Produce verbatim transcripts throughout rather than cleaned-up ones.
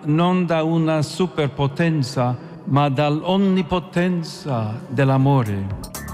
non da una superpotenza, ma dall'onnipotenza dell'amore.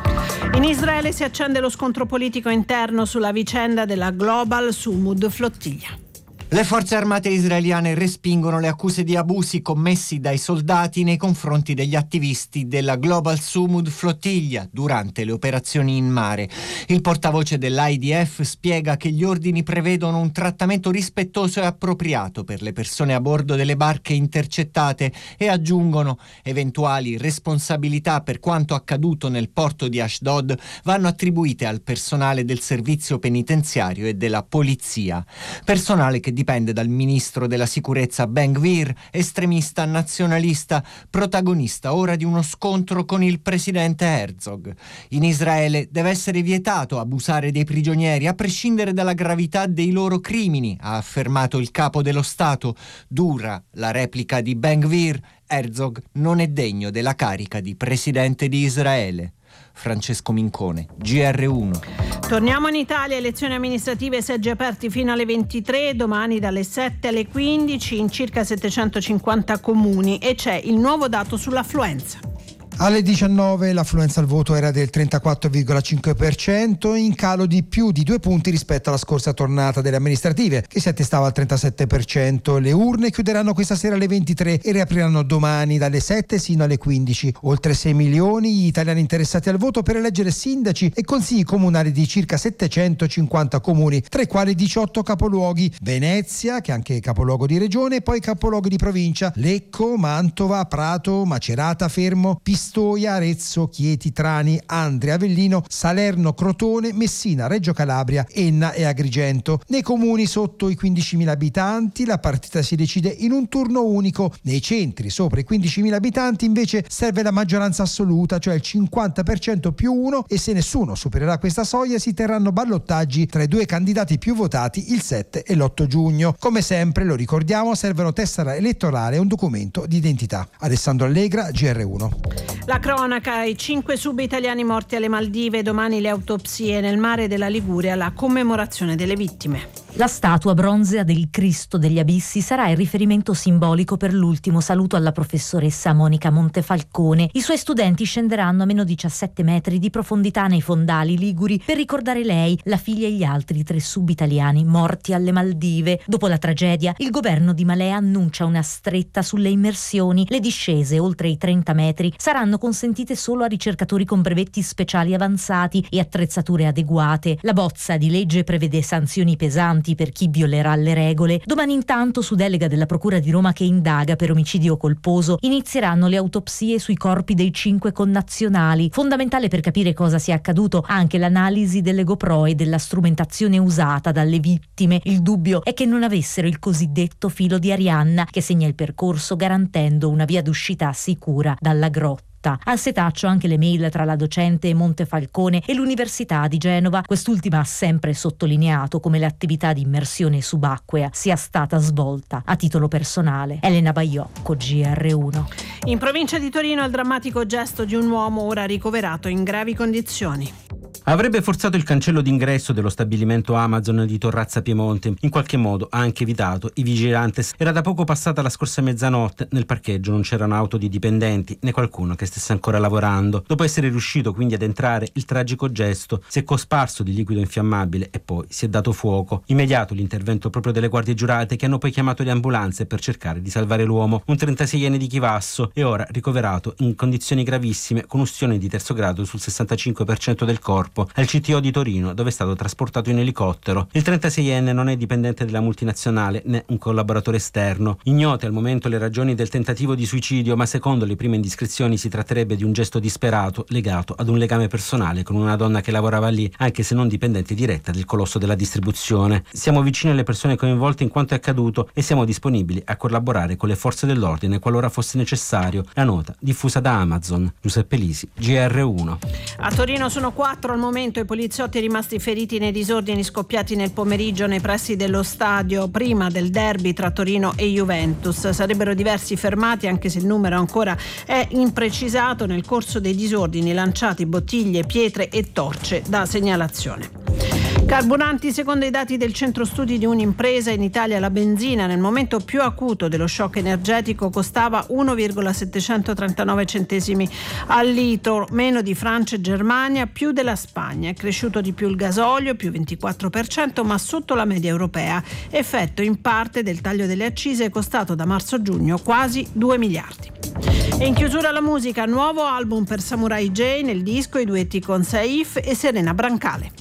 In Israele si accende lo scontro politico interno sulla vicenda della Global Sumud Flottiglia. Le forze armate israeliane respingono le accuse di abusi commessi dai soldati nei confronti degli attivisti della Global Sumud Flottiglia durante le operazioni in mare. Il portavoce dell'I D F spiega che gli ordini prevedono un trattamento rispettoso e appropriato per le persone a bordo delle barche intercettate e aggiungono: eventuali responsabilità per quanto accaduto nel porto di Ashdod vanno attribuite al personale del servizio penitenziario e della polizia. Personale che dipende dal ministro della sicurezza Ben Gvir, estremista nazionalista, protagonista ora di uno scontro con il presidente Herzog. In Israele deve essere vietato abusare dei prigionieri a prescindere dalla gravità dei loro crimini, ha affermato il capo dello Stato. Dura la replica di Ben Gvir: Herzog non è degno della carica di presidente di Israele. Francesco Mincone, G R uno. Torniamo in Italia, elezioni amministrative, seggi aperti fino alle ventitré, domani dalle sette alle quindici in circa settecentocinquanta comuni, e c'è il nuovo dato sull'affluenza. Alle diciannove l'affluenza al voto era del trentaquattro virgola cinque per cento, in calo di più di due punti rispetto alla scorsa tornata delle amministrative, che si attestava al trentasette per cento. Le urne chiuderanno questa sera alle ventitré e riapriranno domani dalle sette sino alle quindici. Oltre sei milioni gli italiani interessati al voto per eleggere sindaci e consigli comunali di circa settecentocinquanta comuni, tra i quali diciotto capoluoghi: Venezia, che è anche capoluogo di regione, e poi capoluoghi di provincia: Lecco, Mantova, Prato, Macerata, Fermo, Pistoia, Arezzo, Chieti, Trani, Andria, Avellino, Salerno, Crotone, Messina, Reggio Calabria, Enna e Agrigento. Nei comuni sotto i quindicimila abitanti la partita si decide in un turno unico. Nei centri sopra i quindicimila abitanti invece serve la maggioranza assoluta, cioè il cinquanta per cento più uno, e se nessuno supererà questa soglia si terranno ballottaggi tra i due candidati più votati il sette e l'otto giugno. Come sempre, lo ricordiamo, servono tessera elettorale e un documento di identità. Alessandro Allegra, G R uno. La cronaca: i cinque sub-italiani morti alle Maldive, domani le autopsie. Nel mare della Liguria la commemorazione delle vittime. La statua bronzea del Cristo degli Abissi sarà il riferimento simbolico per l'ultimo saluto alla professoressa Monica Montefalcone. I suoi studenti scenderanno a meno diciassette metri di profondità nei fondali liguri per ricordare lei, la figlia e gli altri tre sub-italiani morti alle Maldive. Dopo la tragedia, il governo di Malé annuncia una stretta sulle immersioni. Le discese oltre i trenta metri saranno consentite solo a ricercatori con brevetti speciali avanzati e attrezzature adeguate. La bozza di legge prevede sanzioni pesanti per chi violerà le regole. Domani intanto, su delega della Procura di Roma che indaga per omicidio colposo, inizieranno le autopsie sui corpi dei cinque connazionali. Fondamentale per capire cosa sia accaduto anche l'analisi delle GoPro e della strumentazione usata dalle vittime. Il dubbio è che non avessero il cosiddetto filo di Arianna, che segna il percorso garantendo una via d'uscita sicura dalla grotta. Al setaccio anche le mail tra la docente Montefalcone e l'Università di Genova. Quest'ultima ha sempre sottolineato come l'attività di immersione subacquea sia stata svolta a titolo personale. Elena Baiocco, G R uno. In provincia di Torino il drammatico gesto di un uomo ora ricoverato in gravi condizioni. Avrebbe forzato il cancello d'ingresso dello stabilimento Amazon di Torrazza Piemonte. In qualche modo ha anche evitato i vigilantes. Era da poco passata la scorsa mezzanotte. Nel parcheggio non c'erano auto di dipendenti né qualcuno che stesse ancora lavorando. Dopo essere riuscito quindi ad entrare, il tragico gesto si è cosparso di liquido infiammabile e poi si è dato fuoco. Immediato l'intervento proprio delle guardie giurate, che hanno poi chiamato le ambulanze per cercare di salvare l'uomo. Un trentaseienne di Chivasso è ora ricoverato in condizioni gravissime con ustione di terzo grado sul sessantacinque per cento del corpo al C T O di Torino, dove è stato trasportato in elicottero. Il trentaseienne non è dipendente della multinazionale né un collaboratore esterno. Ignote al momento le ragioni del tentativo di suicidio, ma secondo le prime indiscrezioni si tratterebbe di un gesto disperato legato ad un legame personale con una donna che lavorava lì, anche se non dipendente diretta del colosso della distribuzione. Siamo vicini alle persone coinvolte in quanto è accaduto e siamo disponibili a collaborare con le forze dell'ordine qualora fosse necessario. La nota diffusa da Amazon. Giuseppe Lisi, G R uno. A Torino sono quattro al momento i poliziotti rimasti feriti nei disordini scoppiati nel pomeriggio nei pressi dello stadio prima del derby tra Torino e Juventus. Sarebbero diversi fermati, anche se il numero ancora è imprecisato. Nel corso dei disordini lanciati bottiglie, pietre e torce da segnalazione. Carburanti, secondo i dati del centro studi di un'impresa, in Italia la benzina nel momento più acuto dello shock energetico costava uno virgola settecentotrentanove centesimi al litro, meno di Francia e Germania, più della Spagna. È cresciuto di più il gasolio, più ventiquattro per cento, ma sotto la media europea, effetto in parte del taglio delle accise costato da marzo a giugno quasi due miliardi. E in chiusura la musica, nuovo album per Samurai J, nel disco i duetti con Saif e Serena Brancale.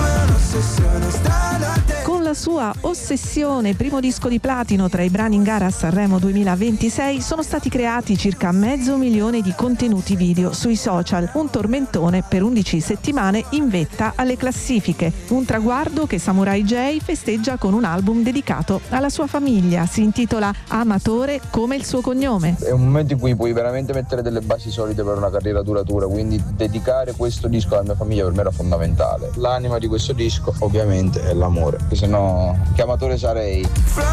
Con la sua Ossessione, primo disco di platino tra i brani in gara a Sanremo duemilaventisei, sono stati creati circa mezzo milione di contenuti video sui social, un tormentone per undici settimane in vetta alle classifiche, un traguardo che Samurai J festeggia con un album dedicato alla sua famiglia, si intitola Amatore come il suo cognome. È un momento in cui puoi veramente mettere delle basi solide per una carriera duratura, quindi dedicare questo disco alla mia famiglia per me era fondamentale. L'anima di questo disco ovviamente è l'amore, che se no che amatore sarei.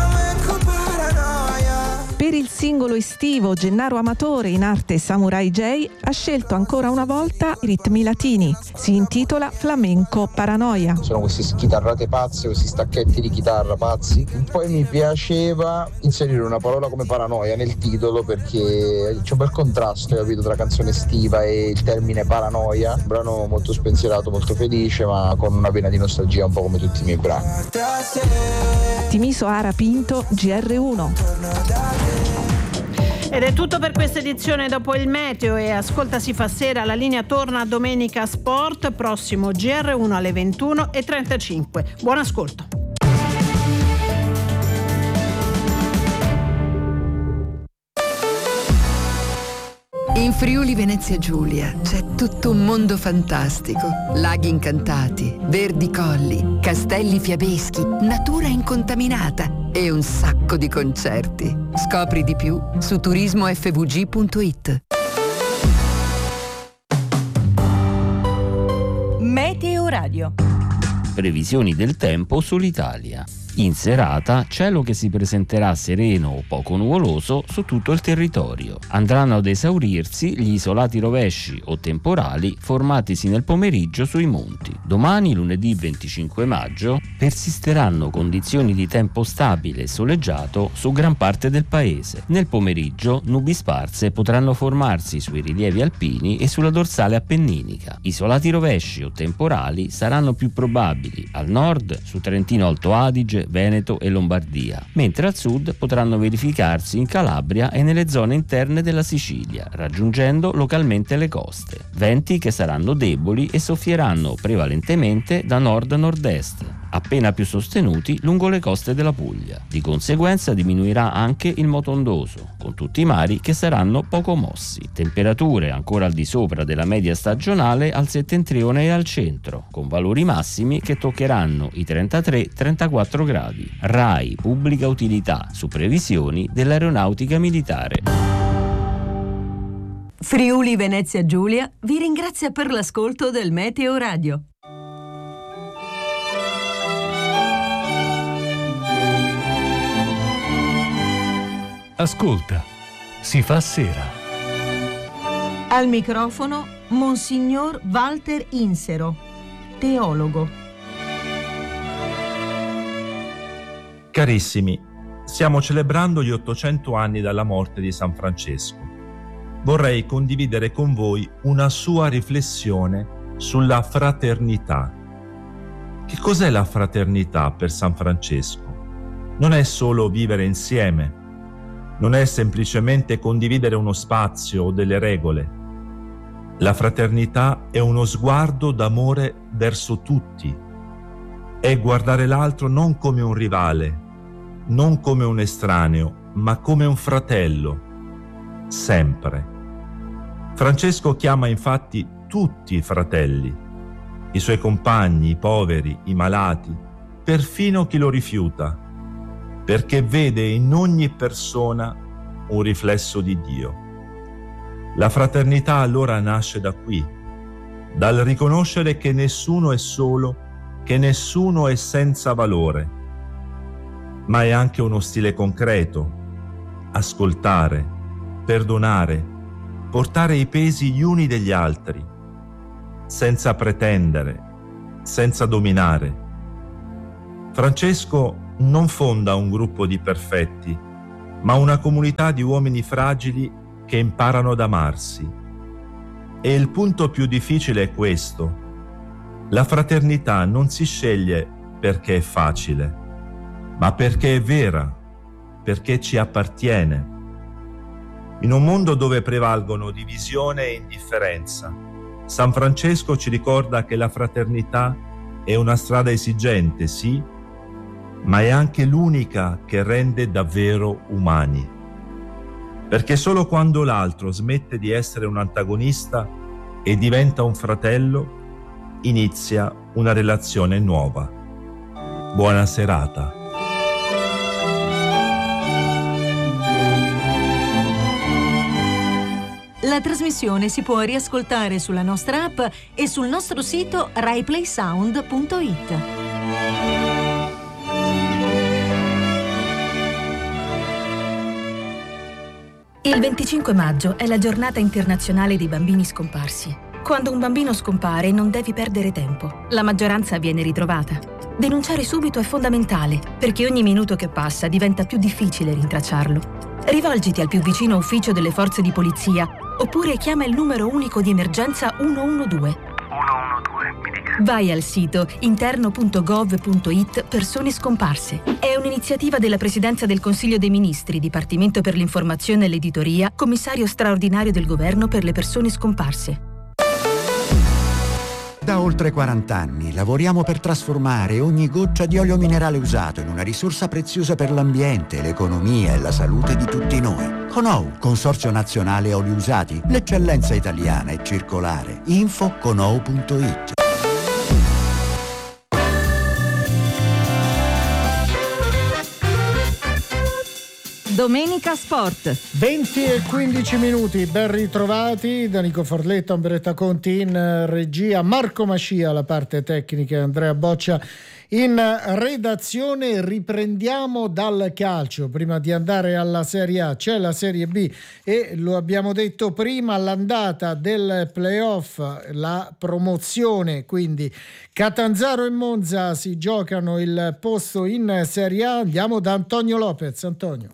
Per il singolo estivo Gennaro Amatore, in arte Samurai J, ha scelto ancora una volta i ritmi latini. Si intitola Flamenco Paranoia. Sono queste chitarrate pazze, questi stacchetti di chitarra pazzi. Poi mi piaceva inserire una parola come paranoia nel titolo perché c'è un bel contrasto, capito, tra canzone estiva e il termine paranoia. Un brano molto spensierato, molto felice, ma con una vena di nostalgia, un po' come tutti i miei brani. Timiso Ara Pinto, G R uno. Ed è tutto per questa edizione. Dopo il meteo e Ascolta si fa sera, la linea torna domenica sport, prossimo G R uno alle ventuno e trentacinque. Buon ascolto. In Friuli Venezia Giulia c'è tutto un mondo fantastico. Laghi incantati, verdi colli, castelli fiabeschi, natura incontaminata e un sacco di concerti. Scopri di più su turismo f v g punto i t. Meteo Radio. Previsioni del tempo sull'Italia. In serata, cielo che si presenterà sereno o poco nuvoloso su tutto il territorio. Andranno ad esaurirsi gli isolati rovesci o temporali formatisi nel pomeriggio sui monti. Domani, lunedì venticinque maggio, persisteranno condizioni di tempo stabile e soleggiato su gran parte del paese. Nel pomeriggio, nubi sparse potranno formarsi sui rilievi alpini e sulla dorsale appenninica. Isolati rovesci o temporali saranno più probabili al nord, su Trentino Alto Adige, Veneto e Lombardia, mentre al sud potranno verificarsi in Calabria e nelle zone interne della Sicilia, raggiungendo localmente le coste. Venti che saranno deboli e soffieranno prevalentemente da nord-nord-est, appena più sostenuti lungo le coste della Puglia. Di conseguenza diminuirà anche il moto ondoso, con tutti i mari che saranno poco mossi. Temperature ancora al di sopra della media stagionale al settentrione e al centro, con valori massimi che toccheranno i trentatré trentaquattro gradi. RAI Pubblica Utilità su previsioni dell'Aeronautica Militare. Friuli Venezia Giulia vi ringrazia per l'ascolto del Meteo Radio. Ascolta, si fa sera. Al microfono Monsignor Walter Insero, teologo. Carissimi, stiamo celebrando gli ottocento anni dalla morte di San Francesco. Vorrei condividere con voi una sua riflessione sulla fraternità. Che cos'è la fraternità per San Francesco? Non è solo vivere insieme, non è semplicemente condividere uno spazio o delle regole. La fraternità è uno sguardo d'amore verso tutti. È guardare l'altro non come un rivale, non come un estraneo, ma come un fratello, sempre. Francesco chiama infatti tutti i fratelli, i suoi compagni, i poveri, i malati, perfino chi lo rifiuta, perché vede in ogni persona un riflesso di Dio. La fraternità allora nasce da qui, dal riconoscere che nessuno è solo, che nessuno è senza valore, ma è anche uno stile concreto: ascoltare, perdonare, portare i pesi gli uni degli altri, senza pretendere, senza dominare, Francesco non fonda un gruppo di perfetti, ma una comunità di uomini fragili che imparano ad amarsi. E il punto più difficile è questo: la fraternità non si sceglie perché è facile, ma perché è vera, perché ci appartiene. In un mondo dove prevalgono divisione e indifferenza, San Francesco ci ricorda che la fraternità è una strada esigente, sì, ma è anche l'unica che rende davvero umani. Perché solo quando l'altro smette di essere un antagonista e diventa un fratello, inizia una relazione nuova. Buona serata. La trasmissione si può riascoltare sulla nostra app e sul nostro sito rai play sound punto it. Il venticinque maggio è la giornata internazionale dei bambini scomparsi. Quando un bambino scompare non devi perdere tempo. La maggioranza viene ritrovata. Denunciare subito è fondamentale, perché ogni minuto che passa diventa più difficile rintracciarlo. Rivolgiti al più vicino ufficio delle forze di polizia oppure chiama il numero unico di emergenza uno uno due. Vai al sito interno punto gov punto it persone scomparse. È un'iniziativa della Presidenza del Consiglio dei Ministri, Dipartimento per l'informazione e l'editoria, Commissario straordinario del Governo per le persone scomparse. Da oltre quaranta anni lavoriamo per trasformare ogni goccia di olio minerale usato in una risorsa preziosa per l'ambiente, l'economia e la salute di tutti noi. Conou, Consorzio Nazionale Oli Usati, l'eccellenza italiana è circolare. Info conou punto it. Domenica Sport. venti e quindici minuti, ben ritrovati da Nico Forletta, Umberetta Conti in regia, Marco Mascia alla parte tecnica e Andrea Boccia in redazione. Riprendiamo dal calcio prima di andare alla Serie A. C'è la Serie B e lo abbiamo detto prima, l'andata del playoff, la promozione, quindi Catanzaro e Monza si giocano il posto in Serie A. Andiamo da Antonio Lopez. Antonio.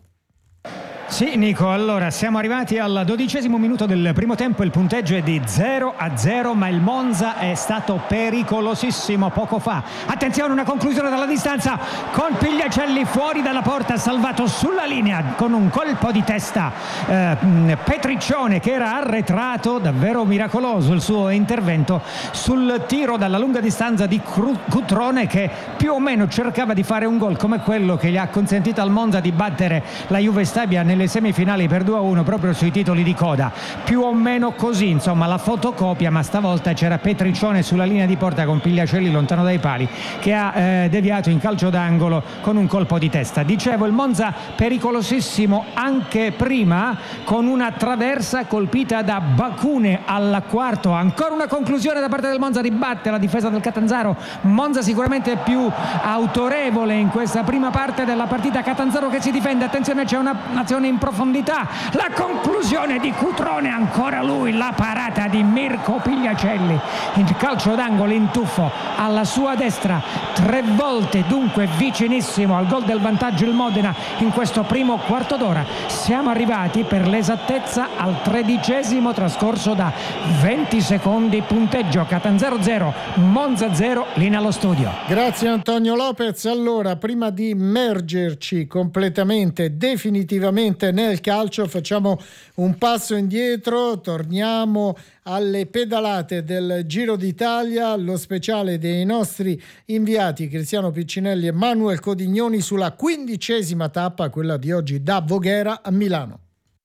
Sì, Nico, allora siamo arrivati al dodicesimo minuto del primo tempo, il punteggio è di zero a zero, ma il Monza è stato pericolosissimo poco fa. Attenzione, una conclusione dalla distanza con Pigliacelli fuori dalla porta, salvato sulla linea con un colpo di testa eh, Petriccione, che era arretrato, davvero miracoloso il suo intervento sul tiro dalla lunga distanza di Cutrone, che più o meno cercava di fare un gol come quello che gli ha consentito al Monza di battere la Juve Stabia nelle semifinali per due a uno proprio sui titoli di coda, più o meno così, insomma la fotocopia, ma stavolta c'era Petriccione sulla linea di porta con Pigliacelli lontano dai pali che ha eh, deviato in calcio d'angolo con un colpo di testa. Dicevo, il Monza pericolosissimo anche prima con una traversa colpita da Bacune al quarto, ancora una conclusione da parte del Monza, ribatte la difesa del Catanzaro. Monza sicuramente più autorevole in questa prima parte della partita, Catanzaro che si difende, attenzione, c'è una azione in profondità, la conclusione di Cutrone, ancora lui, la parata di Mirko Pigliacelli, il calcio d'angolo in tuffo alla sua destra, tre volte dunque vicinissimo al gol del vantaggio il Modena in questo primo quarto d'ora. Siamo arrivati per l'esattezza al tredicesimo trascorso da venti secondi, punteggio Catanzaro zero, Monza zero, linea allo studio. Grazie Antonio Lopez. Allora, prima di immergerci completamente, definitivamente nel calcio, facciamo un passo indietro, torniamo alle pedalate del Giro d'Italia, lo speciale dei nostri inviati Cristiano Piccinelli e Manuel Codignoni sulla quindicesima tappa, quella di oggi da Voghera a Milano.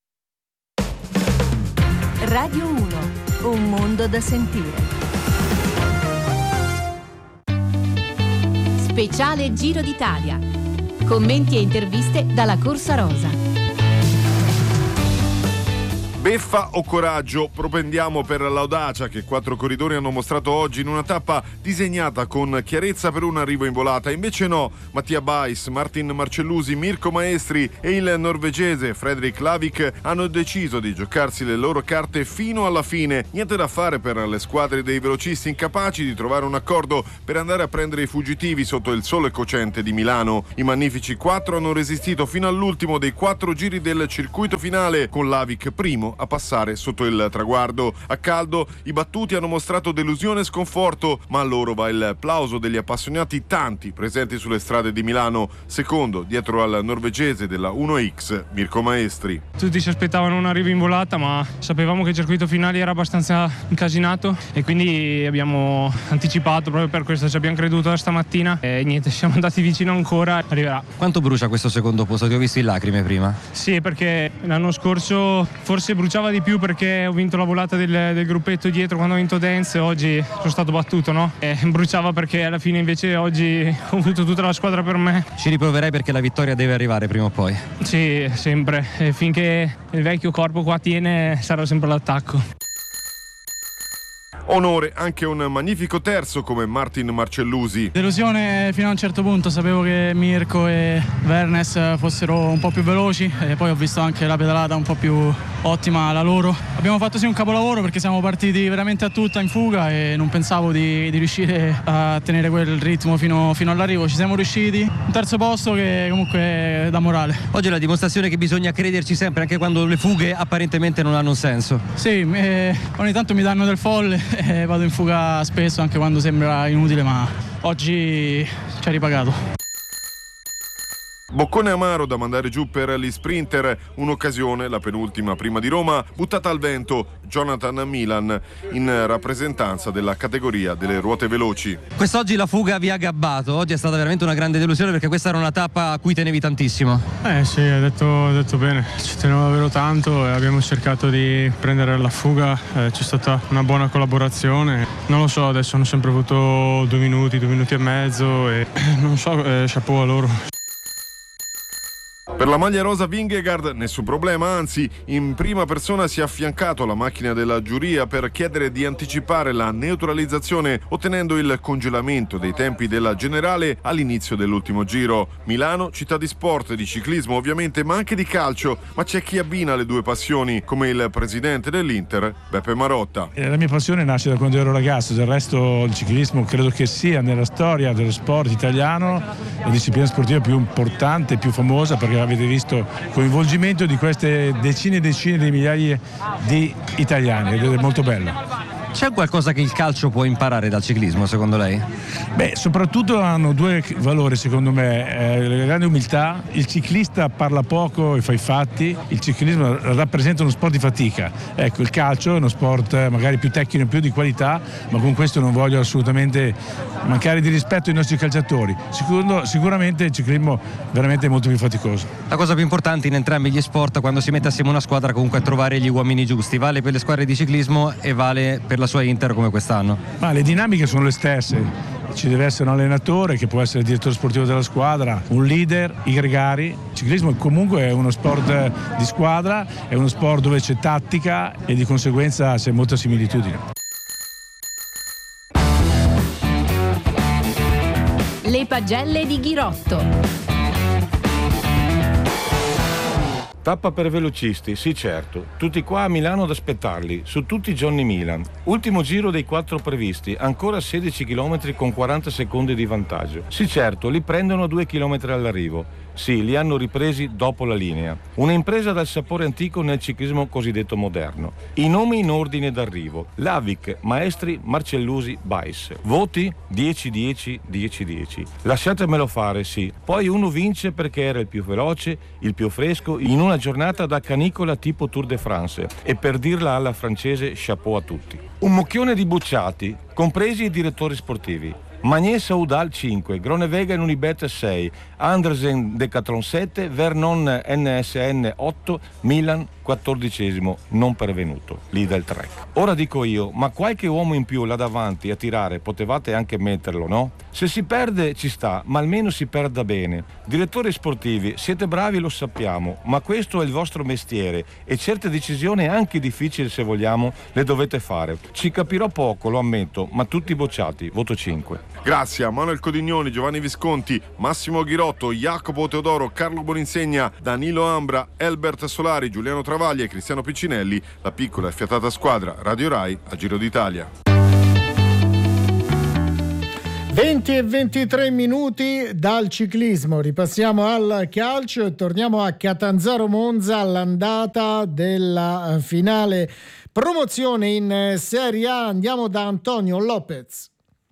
Radio uno, un mondo da sentire. Speciale Giro d'Italia. Commenti e interviste dalla Corsa Rosa. Beffa o coraggio? Propendiamo per l'audacia che quattro corridori hanno mostrato oggi in una tappa disegnata con chiarezza per un arrivo in volata. Invece no, Mattia Bais, Martin Marcellusi, Mirko Maestri e il norvegese Fredrik Lavik hanno deciso di giocarsi le loro carte fino alla fine. Niente da fare per le squadre dei velocisti, incapaci di trovare un accordo per andare a prendere i fuggitivi sotto il sole cocente di Milano. I magnifici quattro hanno resistito fino all'ultimo dei quattro giri del circuito finale, con Lavik primo a passare sotto il traguardo. A caldo i battuti hanno mostrato delusione e sconforto, ma a loro va il plauso degli appassionati tanti presenti sulle strade di Milano. Secondo, dietro al norvegese della uno X, Mirko Maestri. Tutti si aspettavano un arrivo in volata, ma sapevamo che il circuito finale era abbastanza incasinato e quindi abbiamo anticipato, proprio per questo ci abbiamo creduto stamattina e niente, siamo andati vicino ancora, arriverà. Quanto brucia questo secondo posto? Ti ho visto in lacrime prima. Sì, perché l'anno scorso forse bruciava di più perché ho vinto la volata del, del gruppetto dietro quando ho vinto Dance, oggi sono stato battuto, no? E bruciava perché alla fine invece oggi ho avuto tutta la squadra per me. Ci riproverai perché la vittoria deve arrivare prima o poi. Sì, sempre. E finché il vecchio corpo qua tiene sarà sempre all'attacco. Onore anche un magnifico terzo come Martin Marcellusi. Delusione fino a un certo punto, sapevo che Mirko e Vernes fossero un po' più veloci e poi ho visto anche la pedalata un po' più ottima la loro. Abbiamo fatto sì un capolavoro perché siamo partiti veramente a tutta in fuga e non pensavo di, di riuscire a tenere quel ritmo fino, fino all'arrivo. Ci siamo riusciti, un terzo posto che comunque dà morale. Oggi è la dimostrazione che bisogna crederci sempre anche quando le fughe apparentemente non hanno un senso. Sì, eh, ogni tanto mi danno del folle. Eh, vado in fuga spesso anche quando sembra inutile, ma oggi ci ha ripagato. Boccone amaro da mandare giù per gli sprinter, un'occasione, la penultima prima di Roma, buttata al vento. Jonathan Milan in rappresentanza della categoria delle ruote veloci. Quest'oggi la fuga vi ha gabbato, oggi è stata veramente una grande delusione perché questa era una tappa a cui tenevi tantissimo. Eh sì, hai detto, hai detto bene, ci tenevo davvero tanto e abbiamo cercato di prendere la fuga, eh, c'è stata una buona collaborazione. Non lo so, adesso hanno sempre avuto due minuti, due minuti e mezzo e non so, eh, chapeau a loro. Per la maglia rosa Vingegaard nessun problema, anzi in prima persona si è affiancato alla macchina della giuria per chiedere di anticipare la neutralizzazione, ottenendo il congelamento dei tempi della generale all'inizio dell'ultimo giro. Milano, città di sport e di ciclismo ovviamente, ma anche di calcio, ma c'è chi abbina le due passioni, come il presidente dell'Inter, Beppe Marotta. La mia passione nasce da quando ero ragazzo, del resto il ciclismo credo che sia nella storia dello sport italiano la disciplina sportiva più importante e più famosa, perché avete visto il coinvolgimento di queste decine e decine di migliaia di italiani ed è molto bello. C'è qualcosa che il calcio può imparare dal ciclismo secondo lei? Beh, soprattutto hanno due valori secondo me, eh, la grande umiltà, il ciclista parla poco e fa i fatti, il ciclismo rappresenta uno sport di fatica, ecco il calcio è uno sport magari più tecnico, più di qualità, ma con questo non voglio assolutamente mancare di rispetto ai nostri calciatori. Sicuro, sicuramente il ciclismo è veramente molto più faticoso. La cosa più importante in entrambi gli sport quando si mette assieme una squadra comunque è trovare gli uomini giusti, vale per le squadre di ciclismo e vale per la sua Inter come quest'anno. Ma le dinamiche sono le stesse, ci deve essere un allenatore che può essere il direttore sportivo della squadra, un leader, i gregari. Il ciclismo comunque è uno sport di squadra, è uno sport dove c'è tattica e di conseguenza c'è molta similitudine. Le pagelle di Ghirotto. Tappa per velocisti, sì certo. Tutti qua a Milano ad aspettarli, su tutti Johnny Milan. Ultimo giro dei quattro previsti, ancora sedici chilometri con quaranta secondi di vantaggio. Sì certo, li prendono a due chilometri all'arrivo. Sì, li hanno ripresi dopo la linea. Una impresa dal sapore antico nel ciclismo cosiddetto moderno. I nomi in ordine d'arrivo: Lavik, Maestri, Marcellusi, Bais. Voti? dieci dieci dieci dieci. Lasciatemelo fare, sì. Poi uno vince perché era il più veloce, il più fresco, in una giornata da canicola tipo Tour de France. E per dirla alla francese, chapeau a tutti. Un mocchione di bucciati, compresi i direttori sportivi. Magné Saudal cinque, Gronewegen Unibet sei, Andersen Decathlon sette, Vernon N S N otto, Milan quattordicesimo, non pervenuto, lì del Trek. Ora dico io, ma qualche uomo in più là davanti a tirare potevate anche metterlo, no? Se si perde ci sta, ma almeno si perda bene. Direttori sportivi, siete bravi, lo sappiamo, ma questo è il vostro mestiere e certe decisioni, anche difficili se vogliamo, le dovete fare. Ci capirò poco, lo ammetto, ma tutti bocciati, voto cinque. Grazie a Manuel Codignoni, Giovanni Visconti, Massimo Ghirotto, Jacopo Teodoro, Carlo Boninsegna, Danilo Ambra, Elbert Solari, Giuliano Travaglia e Cristiano Piccinelli, la piccola e fiatata squadra Radio Rai a Giro d'Italia. venti e ventitré minuti dal ciclismo, ripassiamo al calcio e torniamo a Catanzaro Monza all'andata della finale promozione in Serie A. Andiamo da Antonio Lopez.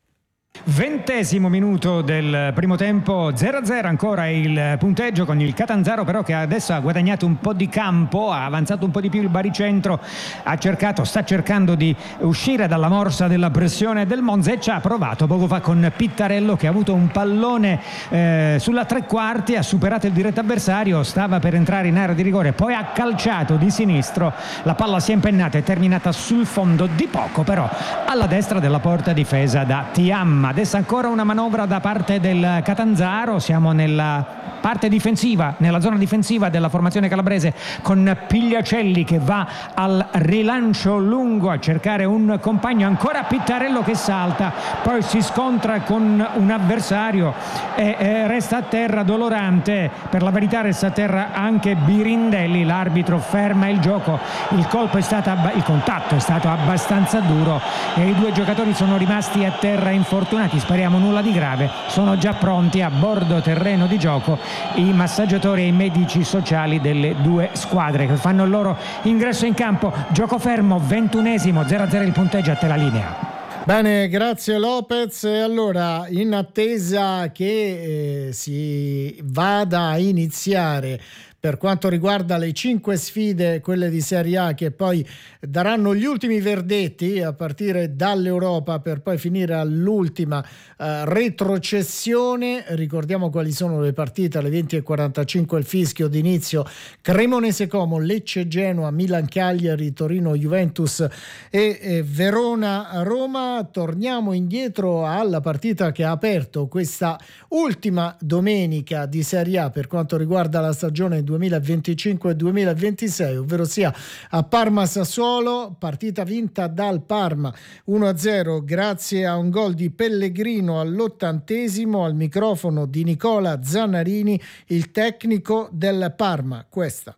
Ventesimo minuto del primo tempo, zero a zero ancora il punteggio, con il Catanzaro però che adesso ha guadagnato un po' di campo, ha avanzato un po' di più il baricentro, ha cercato, sta cercando di uscire dalla morsa della pressione del Monza e ci ha provato poco fa con Pittarello, che ha avuto un pallone eh, sulla tre quarti, ha superato il diretto avversario, stava per entrare in area di rigore, poi ha calciato di sinistro, la palla si è impennata e terminata sul fondo di poco però alla destra della porta difesa da Tiam. Adesso ancora una manovra da parte del Catanzaro, siamo nella parte difensiva, nella zona difensiva della formazione calabrese, con Pigliacelli che va al rilancio lungo a cercare un compagno, ancora Pittarello che salta, poi si scontra con un avversario e eh, resta a terra Dolorante, per la verità resta a terra anche Birindelli, l'arbitro ferma il gioco, il colpo è stato abba- il contatto è stato abbastanza duro e i due giocatori sono rimasti a terra infortunati. Speriamo nulla di grave, sono già pronti a bordo terreno di gioco i massaggiatori e i medici sociali delle due squadre che fanno il loro ingresso in campo. Gioco fermo, ventunesimo, zero a zero il punteggio, a te la linea. Bene, grazie Lopez. E allora, in attesa che eh, si vada a iniziare per quanto riguarda le cinque sfide, quelle di Serie A, che poi daranno gli ultimi verdetti a partire dall'Europa per poi finire all'ultima eh, retrocessione. Ricordiamo quali sono le partite: alle venti e quarantacinque il fischio d'inizio, Cremonese Como, Lecce Genoa, Milan Cagliari, Torino Juventus e, e Verona Roma. Torniamo indietro alla partita che ha aperto questa ultima domenica di Serie A per quanto riguarda la stagione duemilaventicinque duemilaventisei, ovvero sia a Parma Sassuolo, partita vinta dal Parma uno a zero grazie a un gol di Pellegrino all'ottantesimo, al microfono di Nicola Zannarini, il tecnico del Parma. Questa.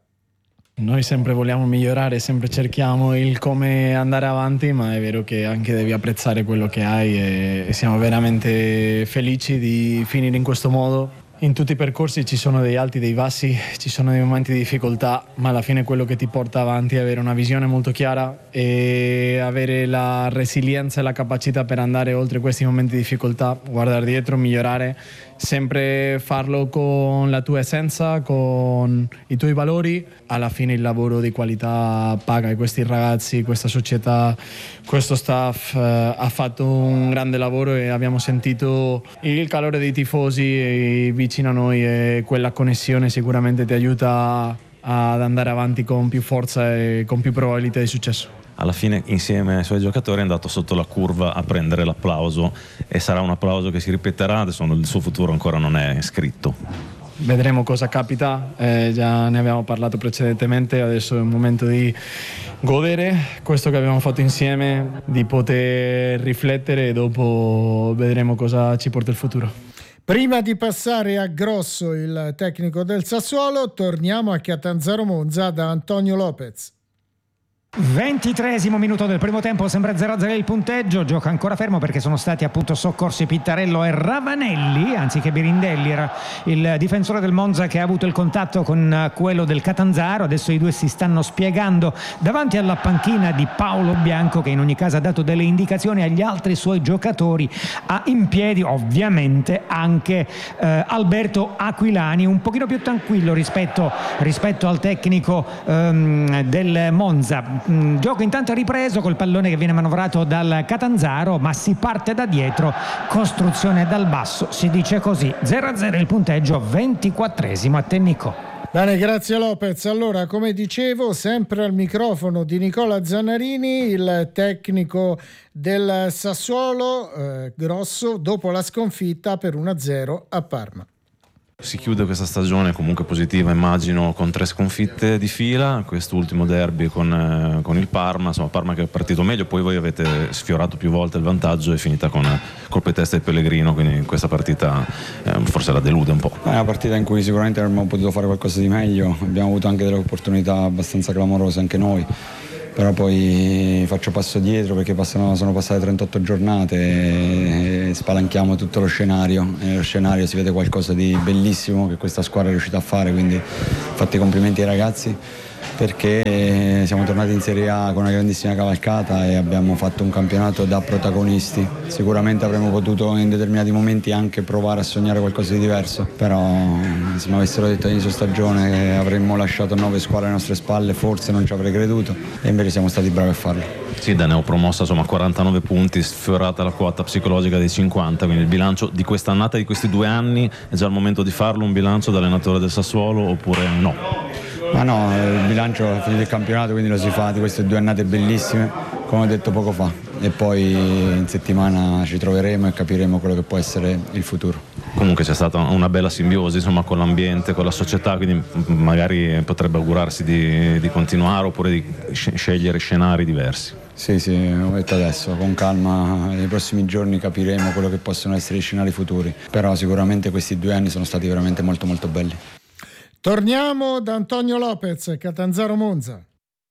Noi sempre vogliamo migliorare, sempre cerchiamo il come andare avanti, ma è vero che anche devi apprezzare quello che hai e siamo veramente felici di finire in questo modo. In tutti i percorsi ci sono dei alti, dei bassi, ci sono dei momenti di difficoltà, ma alla fine quello che ti porta avanti è avere una visione molto chiara e avere la resilienza e la capacità per andare oltre questi momenti di difficoltà, guardare dietro, migliorare, sempre farlo con la tua essenza, con i tuoi valori. Alla fine il lavoro di qualità paga e questi ragazzi, questa società, questo staff eh, ha fatto un grande lavoro e abbiamo sentito il calore dei tifosi vicino a noi e quella connessione sicuramente ti aiuta ad andare avanti con più forza e con più probabilità di successo. Alla fine insieme ai suoi giocatori è andato sotto la curva a prendere l'applauso e sarà un applauso che si ripeterà, adesso il suo futuro ancora non è scritto. Vedremo cosa capita, eh, già ne abbiamo parlato precedentemente, adesso è un momento di godere questo che abbiamo fatto insieme, di poter riflettere e dopo vedremo cosa ci porta il futuro. Prima di passare a Grosso, il tecnico del Sassuolo, torniamo a Catanzaro Monza da Antonio Lopez. ventitreesimo minuto del primo tempo, sembra zero a zero il punteggio, gioco ancora fermo perché sono stati appunto soccorsi Pittarello e Ravanelli anziché Birindelli, era il difensore del Monza che ha avuto il contatto con quello del Catanzaro. Adesso i due si stanno spiegando davanti alla panchina di Paolo Bianco, che in ogni caso ha dato delle indicazioni agli altri suoi giocatori, ha in piedi ovviamente anche eh, Alberto Aquilani, un pochino più tranquillo rispetto, rispetto al tecnico ehm, del Monza. mh, gioco intanto ripreso col pallone che viene manovrato dal Catanzaro, ma si parte da dietro, costruzione dal basso, si dice così. Zero a zero il punteggio, ventiquattresimo a te Nico. Bene, grazie Lopez. Allora, come dicevo, sempre al microfono di Nicola Zannarini, il tecnico del Sassuolo, eh, Grosso, dopo la sconfitta per uno a zero a Parma. Si chiude questa stagione comunque positiva, immagino, con tre sconfitte di fila, quest'ultimo derby con, eh, con il Parma, insomma Parma che è partito meglio, poi voi avete sfiorato più volte il vantaggio e è finita con colpe testa di Pellegrino, quindi questa partita eh, forse la delude un po'. È una partita in cui sicuramente avremmo potuto fare qualcosa di meglio, abbiamo avuto anche delle opportunità abbastanza clamorose anche noi, però poi faccio passo dietro perché passano, sono passate trentotto giornate e spalanchiamo tutto lo scenario, e nello scenario si vede qualcosa di bellissimo che questa squadra è riuscita a fare, quindi fatti i complimenti ai ragazzi perché siamo tornati in Serie A con una grandissima cavalcata e abbiamo fatto un campionato da protagonisti. Sicuramente avremmo potuto in determinati momenti anche provare a sognare qualcosa di diverso, però se mi avessero detto all'inizio stagione che avremmo lasciato nove squadre alle nostre spalle forse non ci avrei creduto e invece siamo stati bravi a farlo. Sì, da neopromossa insomma quarantanove punti, sfiorata la quota psicologica dei cinquanta, quindi il bilancio di quest'annata, di questi due anni, è già il momento di farlo, un bilancio da allenatore del Sassuolo oppure no? Ma no, il bilancio è finito il campionato, quindi lo si fa di queste due annate bellissime, come ho detto poco fa, e poi in settimana ci troveremo e capiremo quello che può essere il futuro. Comunque c'è stata una bella simbiosi insomma con l'ambiente, con la società, quindi magari potrebbe augurarsi di, di continuare oppure di scegliere scenari diversi. Sì, sì, ho detto adesso, con calma, nei prossimi giorni capiremo quello che possono essere i scenari futuri, però sicuramente questi due anni sono stati veramente molto molto belli. Torniamo da Antonio Lopez, Catanzaro Monza.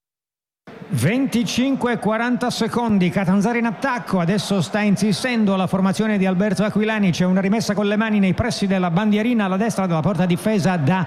venticinque quaranta secondi, Catanzaro in attacco, adesso sta insistendo la formazione di Alberto Aquilani, c'è una rimessa con le mani nei pressi della bandierina alla destra della porta difesa da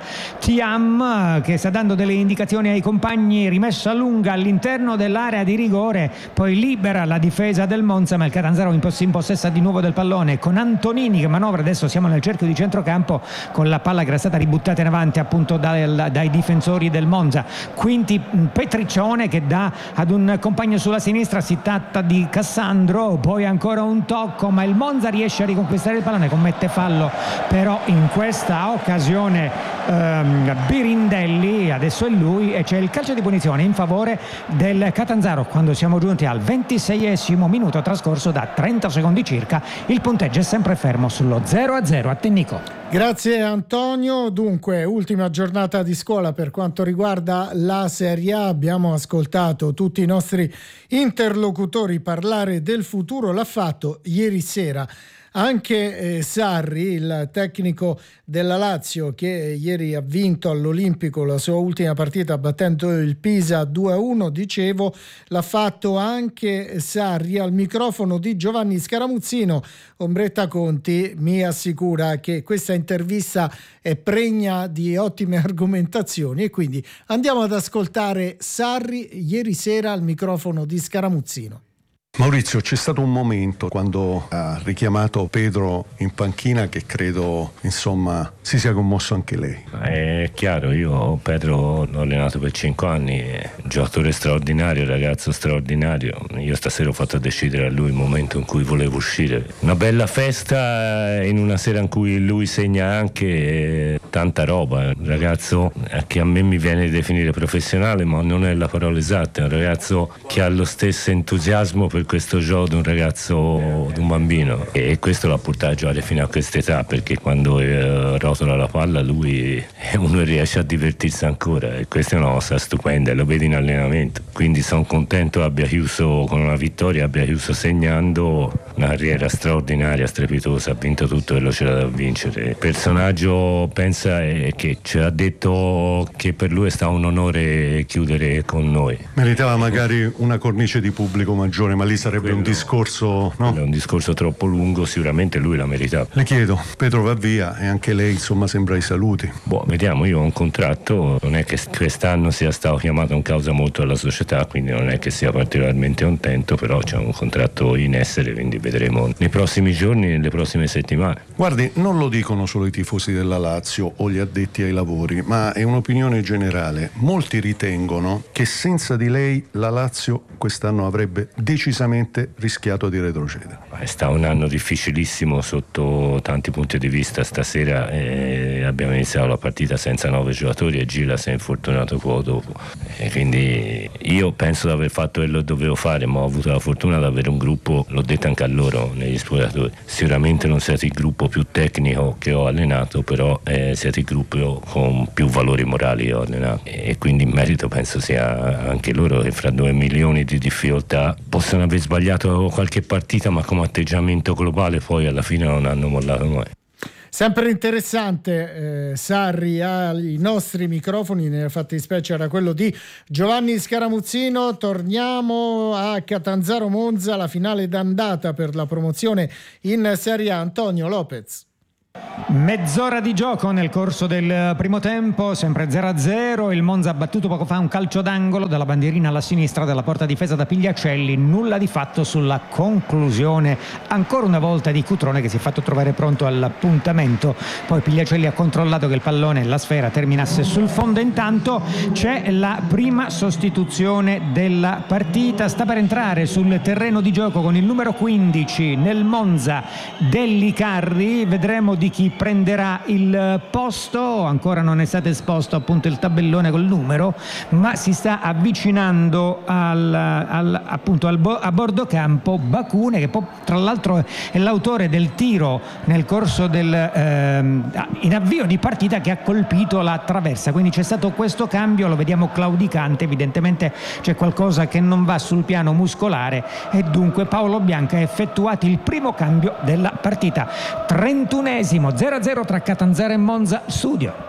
Thiam che sta dando delle indicazioni ai compagni, rimessa lunga all'interno dell'area di rigore, poi libera la difesa del Monza, ma il Catanzaro si impossessa di nuovo del pallone con Antonini che manovra, adesso siamo nel cerchio di centrocampo con la palla che era stata ributtata in avanti appunto dal, dai difensori del Monza, quindi Petriccione che dà ad un compagno sulla sinistra, si tratta di Cassandro, poi ancora un tocco ma il Monza riesce a riconquistare il pallone, commette fallo però in questa occasione ehm, Birindelli, adesso è lui e c'è il calcio di punizione in favore del Catanzaro quando siamo giunti al ventiseiesimo minuto trascorso da trenta secondi circa, il punteggio è sempre fermo sullo zero a zero. A te Nico. Grazie Antonio. Dunque, ultima giornata di scuola per quanto riguarda la Serie A. Abbiamo ascoltato tutti i nostri interlocutori parlare del futuro. L'ha fatto ieri sera anche eh, Sarri, il tecnico della Lazio, che ieri ha vinto all'Olimpico la sua ultima partita battendo il Pisa due a uno, dicevo, l'ha fatto anche Sarri al microfono di Giovanni Scaramuzzino. Ombretta Conti mi assicura che questa intervista è pregna di ottime argomentazioni e quindi andiamo ad ascoltare Sarri ieri sera al microfono di Scaramuzzino. Maurizio, c'è stato un momento quando ha richiamato Pedro in panchina che credo, insomma, si sia commosso anche lei. È chiaro, io Pedro l'ho allenato per cinque anni, è un giocatore straordinario, ragazzo straordinario. Io stasera ho fatto decidere a lui il momento in cui volevo uscire. Una bella festa in una sera in cui lui segna anche tanta roba. Un ragazzo che a me mi viene di definire professionale, ma non è la parola esatta. È un ragazzo che ha lo stesso entusiasmo per questo gioco di un ragazzo, di un bambino, e questo l'ha portato a giocare fino a quest'età, perché quando eh, rotola la palla lui uno riesce a divertirsi ancora, e questa è una cosa stupenda e lo vedi in allenamento. Quindi sono contento abbia chiuso con una vittoria, abbia chiuso segnando una carriera straordinaria, strepitosa, ha vinto tutto quello che c'era da vincere. Il personaggio pensa che ci ha detto che per lui è stato un onore chiudere con noi. Meritava magari una cornice di pubblico maggiore, ma lì sarebbe quello, un discorso, no? È un discorso troppo lungo, sicuramente lui l'ha meritato. Le chiedo, Pedro va via e anche lei insomma sembra ai saluti. Boh, vediamo, io ho un contratto, non è che quest'anno sia stato chiamato in causa molto alla società, quindi non è che sia particolarmente contento, però c'è un contratto in essere, quindi vedremo nei prossimi giorni, nelle prossime settimane. Guardi, non lo dicono solo i tifosi della Lazio o gli addetti ai lavori, ma è un'opinione generale. Molti ritengono che senza di lei la Lazio quest'anno avrebbe decisamente rischiato di retrocedere. È stato un anno difficilissimo sotto tanti punti di vista. Stasera eh, abbiamo iniziato la partita senza nove giocatori e Gila si è infortunato poco dopo, e quindi io penso di aver fatto quello che dovevo fare, ma ho avuto la fortuna di avere un gruppo, l'ho detto anche a loro, negli spogliatori. Sicuramente non siete il gruppo più tecnico che ho allenato, però eh, siete il gruppo con più valori morali che ho allenato, e quindi in merito penso sia anche loro che fra due milioni di difficoltà possono aver sbagliato qualche partita, ma come atteggiamento globale poi alla fine non hanno mollato mai. Sempre interessante, eh, Sarri ai nostri microfoni, nella fattispecie era quello di Giovanni Scaramuzzino. Torniamo a Catanzaro Monza, la finale d'andata per la promozione in Serie A. Antonio Lopez. Mezz'ora di gioco nel corso del primo tempo, sempre zero a zero. Il Monza ha battuto poco fa un calcio d'angolo dalla bandierina alla sinistra della porta difesa da Pigliacelli. Nulla di fatto sulla conclusione, ancora una volta, di Cutrone, che si è fatto trovare pronto all'appuntamento. Poi Pigliacelli ha controllato che il pallone, la sfera, terminasse sul fondo. Intanto c'è la prima sostituzione della partita. Sta per entrare sul terreno di gioco con il numero quindici nel Monza Dellicarri. Vedremo di chi prenderà il posto. Ancora non è stato esposto appunto il tabellone col numero, ma si sta avvicinando al, al, appunto al bo, a bordo campo Bacune, che poi, tra l'altro, è l'autore del tiro nel corso del ehm, in avvio di partita che ha colpito la traversa. Quindi c'è stato questo cambio, lo vediamo claudicante, evidentemente c'è qualcosa che non va sul piano muscolare, e dunque Paolo Bianca ha effettuato il primo cambio della partita. trentunesimo, zero a zero tra Catanzaro e Monza. Studio.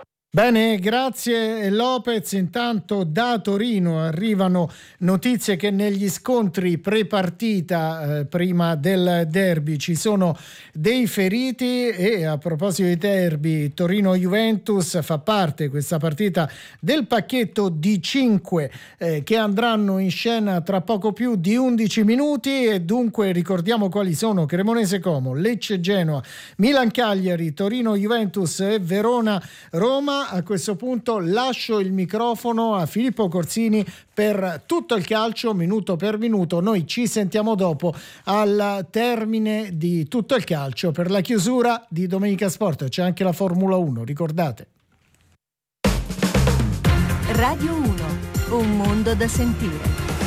Bene, grazie Lopez. Intanto da Torino arrivano notizie che negli scontri pre-partita, eh, prima del derby, ci sono dei feriti, e a proposito di derby, Torino-Juventus fa parte questa partita del pacchetto di cinque eh, che andranno in scena tra poco più di undici minuti, e dunque ricordiamo quali sono: Cremonese-Como, Lecce-Genoa, Milan-Cagliari, Torino-Juventus e Verona-Roma. A questo punto lascio il microfono a Filippo Corsini per tutto il calcio, minuto per minuto. Noi ci sentiamo dopo, al termine di tutto il calcio, per la chiusura di Domenica Sport. C'è anche la Formula uno, ricordate. Radio uno, un mondo da sentire.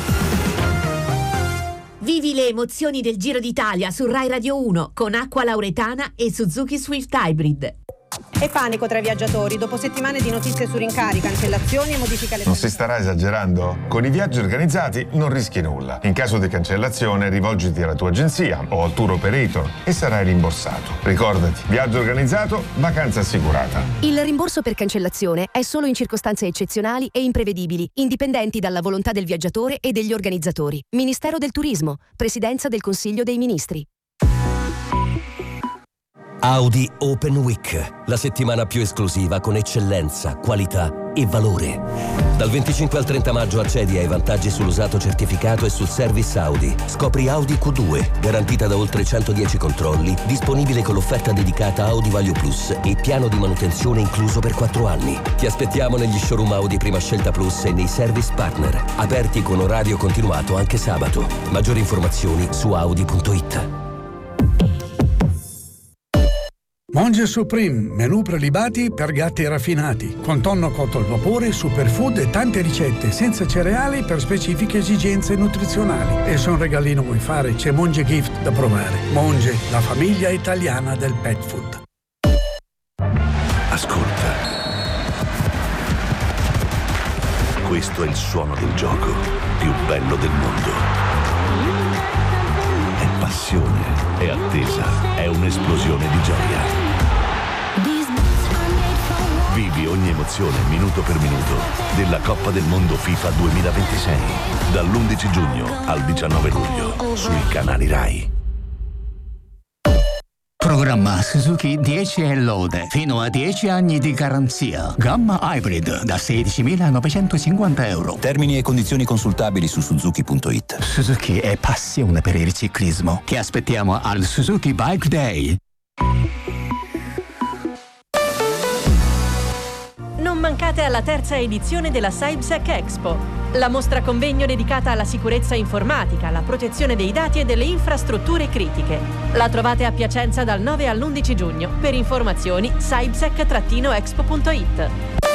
Vivi le emozioni del Giro d'Italia su Rai Radio uno con Acqua Lauretana e Suzuki Swift Hybrid. E panico tra i viaggiatori dopo settimane di notizie su rincari, cancellazioni e modifiche alle... Non si starà esagerando? Con i viaggi organizzati non rischi nulla. In caso di cancellazione rivolgiti alla tua agenzia o al tour operator e sarai rimborsato. Ricordati, viaggio organizzato, vacanza assicurata. Il rimborso per cancellazione è solo in circostanze eccezionali e imprevedibili, indipendenti dalla volontà del viaggiatore e degli organizzatori. Ministero del Turismo, Presidenza del Consiglio dei Ministri. Audi Open Week, la settimana più esclusiva con eccellenza, qualità e valore. Dal venticinque al trenta maggio accedi ai vantaggi sull'usato certificato e sul service Audi. Scopri Audi Q due, garantita da oltre centodieci controlli, disponibile con l'offerta dedicata Audi Value Plus e piano di manutenzione incluso per quattro anni. Ti aspettiamo negli showroom Audi Prima Scelta Plus e nei service partner, aperti con orario continuato anche sabato. Maggiori informazioni su audi punto it. Monge Supreme, menù prelibati per gatti raffinati, con tonno cotto al vapore, superfood e tante ricette senza cereali per specifiche esigenze nutrizionali. E se un regalino vuoi fare, c'è Monge Gift da provare. Monge, la famiglia italiana del pet food. Ascolta. Questo è il suono del gioco più bello del mondo. È passione, è attesa, è un'esplosione di gioia. Vivi ogni emozione minuto per minuto della Coppa del Mondo FIFA duemilaventisei dall'undici giugno al diciannove luglio sui canali Rai. Programma Suzuki dieci e lode, fino a dieci anni di garanzia. Gamma Hybrid da sedicimilanovecentocinquanta euro. Termini e condizioni consultabili su suzuki punto it. Suzuki è passione per il ciclismo. Ti aspettiamo al Suzuki Bike Day. Non mancate alla terza edizione della SyBSEC Expo, la mostra convegno dedicata alla sicurezza informatica, alla protezione dei dati e delle infrastrutture critiche. La trovate a Piacenza dal nove all'undici giugno. Per informazioni sybsec expo punto it.